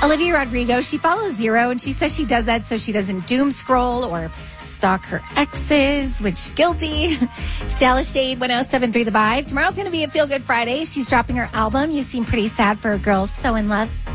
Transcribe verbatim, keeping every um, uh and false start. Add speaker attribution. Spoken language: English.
Speaker 1: Olivia Rodrigo, she follows Zero, and she says she does that so she doesn't doom scroll or stalk her exes, which guilty. It's Dallas Shade, one oh seven point three The Vibe. Tomorrow's going to be a Feel Good Friday. She's dropping her album. You seem pretty sad for a girl so in love.